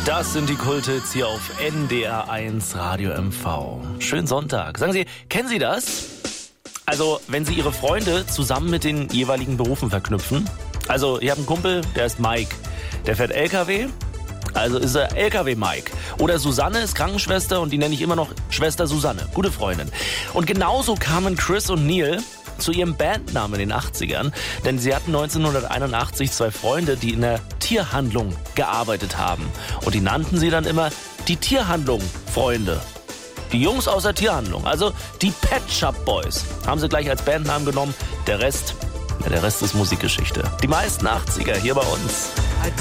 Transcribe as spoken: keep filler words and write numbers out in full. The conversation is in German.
Das sind die Kulthits hier auf N D R eins Radio M V. Schönen Sonntag. Sagen Sie, kennen Sie das? Also, wenn Sie Ihre Freunde zusammen mit den jeweiligen Berufen verknüpfen. Also, ich habe einen Kumpel, der ist Mike. Der fährt L K W, also ist er L K W-Mike. Oder Susanne ist Krankenschwester und die nenne ich immer noch Schwester Susanne. Gute Freundin. Und genauso kamen Chris und Neil zu ihrem Bandnamen in den achtzigern, denn sie hatten neunzehnhunderteinundachtzig zwei Freunde, die in der Tierhandlung gearbeitet haben. Und die nannten sie dann immer die Tierhandlung-Freunde. Die Jungs aus der Tierhandlung, also die Pet Shop Boys, haben sie gleich als Bandnamen genommen. Der Rest, ja, der Rest ist Musikgeschichte. Die meisten achtziger hier bei uns.